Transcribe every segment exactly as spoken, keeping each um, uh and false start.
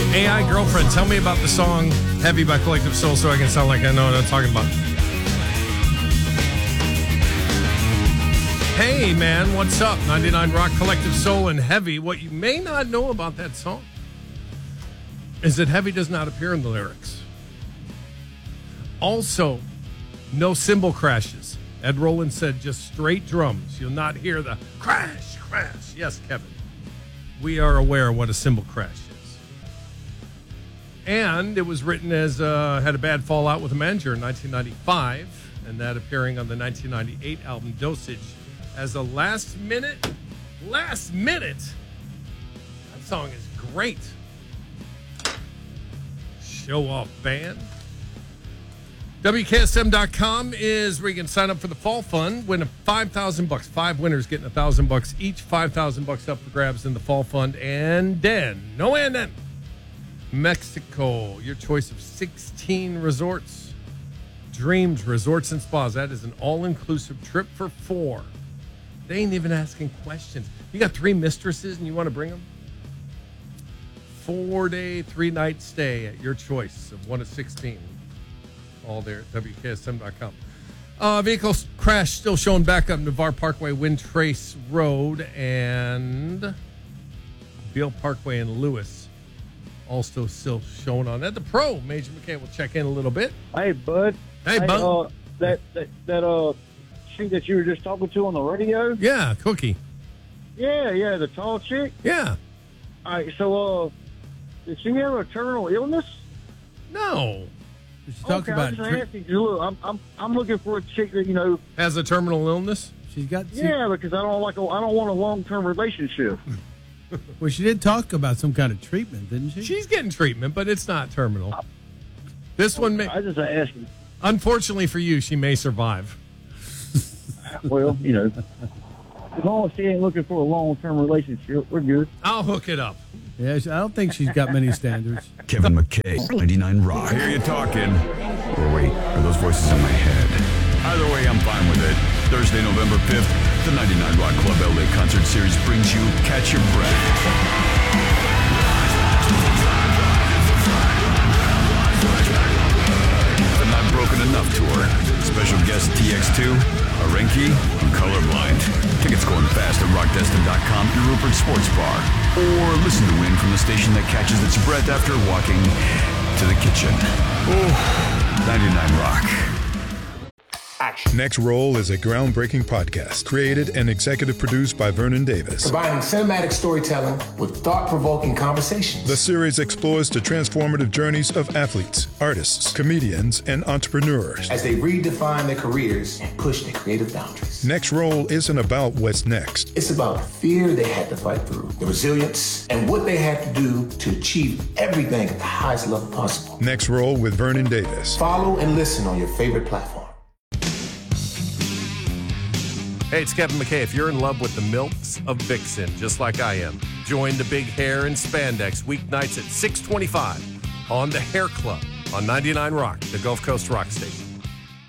A I Girlfriend, tell me about the song Heavy by Collective Soul so I can sound like I know what I'm talking about. Hey, man, what's up? ninety-nine Rock, Collective Soul, and Heavy. What you may not know about that song is that Heavy does not appear in the lyrics. Also, no cymbal crashes. Ed Roland said just straight drums. You'll not hear the crash, crash. Yes, Kevin. We are aware of what a cymbal crash is. And it was written as, uh, had a bad fallout with a manager in nineteen ninety-five, and that appearing on the nineteen ninety-eight album Dosage as a last minute, last minute. That song is great. Show off band. W K S M dot com is where you can sign up for the Fall Fund, win a five thousand bucks. Five winners getting one thousand bucks each, five thousand bucks up for grabs in the Fall Fund. And then, no and then, Mexico, your choice of sixteen resorts. Dreams Resorts and Spas. That is an all-inclusive trip for four. They ain't even asking questions. You got three mistresses and you want to bring them? Four-day, three-night stay at your choice of one of sixteen. All there at W K S M dot com. Uh, vehicle crash still showing back up Navarre Parkway, Wind Trace Road, and Beale Parkway and Lewis. Also still showing on that. The Pro, Major McKay, will check in a little bit. Hey, bud. Hey, bud. Uh, that, that, that, uh, chick that you were just talking to on the radio? Yeah, Cookie. Yeah, yeah, the tall chick? Yeah. All right, so, uh, did she have a terminal illness? No. She talked okay, about I'm just asking. Look, I'm, I'm, I'm looking for a chick that, you know... Has a terminal illness? She's got... Yeah, because I don't like a, I don't want a long-term relationship. Well, she did talk about some kind of treatment, didn't she? She's getting treatment, but it's not terminal. This one may... I just asking. Unfortunately for you, she may survive. Well, you know, as long as she ain't looking for a long-term relationship, we're good. I'll hook it up. Yeah, I don't think she's got many standards. Kevin McKay, ninety-nine Rock. I hear you talking. Or wait, are those voices in my head? Either way, I'm fine with it. Thursday, November fifth, the ninety-nine Rock Club L A Concert Series brings you Catch Your Breath. The Not Broken Enough Tour. Special guest T X two, Arenki, and Colorblind. Tickets going fast at rock destin dot com and Rupert Sports Bar. Or listen to Win from the station that catches its breath after walking to the kitchen. Oh, ninety-nine Rock. Next Roll is a groundbreaking podcast created and executive produced by Vernon Davis. Combining cinematic storytelling with thought-provoking conversations. The series explores the transformative journeys of athletes, artists, comedians, and entrepreneurs as they redefine their careers and push their creative boundaries. Next Roll isn't about what's next. It's about the fear they had to fight through, the resilience, and what they had to do to achieve everything at the highest level possible. Next Roll with Vernon Davis. Follow and listen on your favorite platform. Hey, it's Kevin McKay. If you're in love with the milks of Vixen, just like I am, join the big hair and spandex weeknights at six twenty-five on the Hair Club on ninety-nine Rock, the Gulf Coast rock station.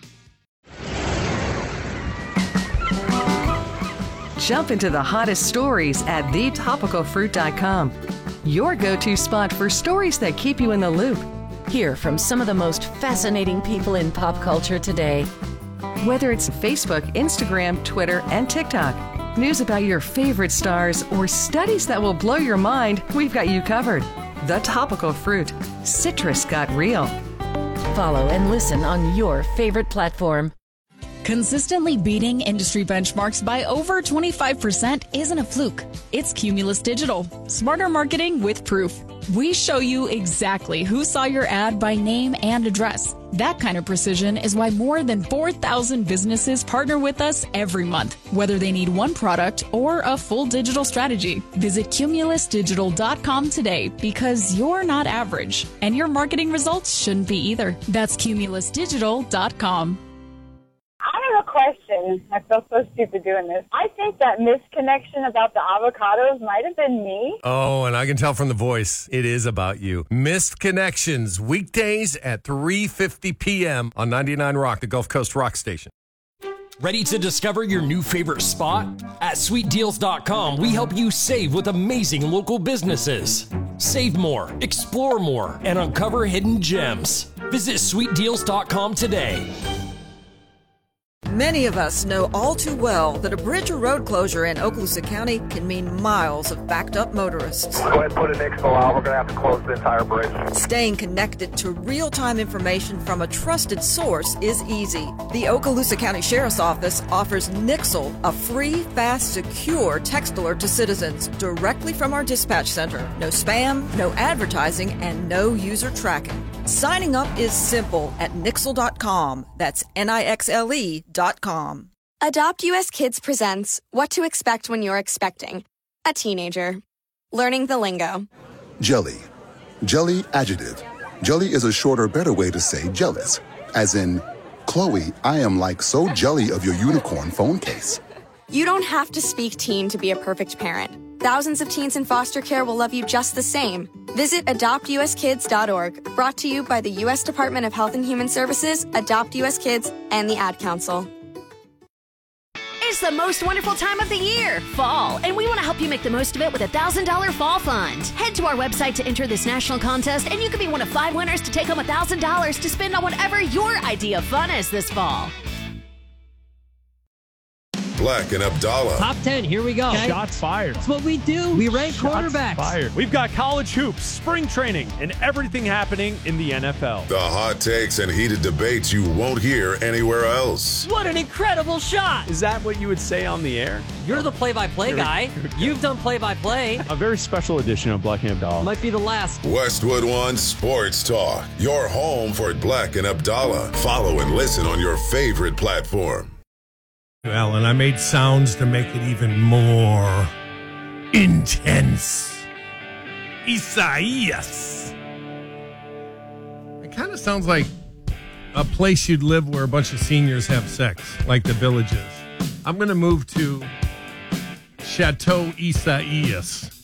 Jump into the hottest stories at the topical fruit dot com. Your go-to spot for stories that keep you in the loop. Hear from some of the most fascinating people in pop culture today. Whether it's Facebook, Instagram, Twitter, and TikTok, news about your favorite stars, or studies that will blow your mind, we've got you covered. The Topical Fruit. Citrus got real. Follow and listen on your favorite platform. Consistently beating industry benchmarks by over twenty-five percent isn't a fluke. It's Cumulus Digital. Smarter marketing with proof. We show you exactly who saw your ad by name and address. That kind of precision is why more than four thousand businesses partner with us every month, whether they need one product or a full digital strategy. Visit cumulus digital dot com today because you're not average, and your marketing results shouldn't be either. That's cumulus digital dot com. I have a question. I feel so stupid doing this. I think that misconnection about the avocados might have been me. Oh, and I can tell from the voice, it is about you. Missed Connections, weekdays at three fifty p.m. on ninety-nine Rock, the Gulf Coast rock station. Ready to discover your new favorite spot? At sweet deals dot com, we help you save with amazing local businesses. Save more, explore more, and uncover hidden gems. Visit sweet deals dot com today. Many of us know all too well that a bridge or road closure in Okaloosa County can mean miles of backed-up motorists. Go ahead and put an Nixle out. We're going to have to close the entire bridge. Staying connected to real-time information from a trusted source is easy. The Okaloosa County Sheriff's Office offers Nixle, a free, fast, secure text alert to citizens directly from our dispatch center. No spam, no advertising, and no user tracking. Signing up is simple at Nixle dot com. That's N I X L E dot com. Adopt U S Kids presents What to Expect When You're Expecting a Teenager. Learning the lingo. Jelly. Jelly adjective. Jelly is a shorter, better way to say jealous. As in, Chloe, I am like so jelly of your unicorn phone case. You don't have to speak teen to be a perfect parent. Thousands of teens in foster care will love you just the same. Visit adopt U S kids dot org, brought to you by the U S Department of Health and Human Services, Adopt U S Kids, and the Ad Council. It's the most wonderful time of the year, fall, and we want to help you make the most of it with a one thousand dollars Fall Fund. Head to our website to enter this national contest, and you could be one of five winners to take home one thousand dollars to spend on whatever your idea of fun is this fall. Black and Abdallah. Top ten, here we go. Okay. Shots fired. That's what we do. We rank Shots quarterbacks. Fired. We've got college hoops, spring training, and everything happening in the N F L. The hot takes and heated debates you won't hear anywhere else. What an incredible shot. Is that what you would say on the air? You're the play-by-play guy. You've done play-by-play. A very special edition of Black and Abdallah. Might be the last. Westwood One Sports Talk. Your home for Black and Abdallah. Follow and listen on your favorite platform. Alan, I made sounds to make it even more intense. Isaias. It kind of sounds like a place you'd live where a bunch of seniors have sex, like the Villages. I'm going to move to Chateau Isaias.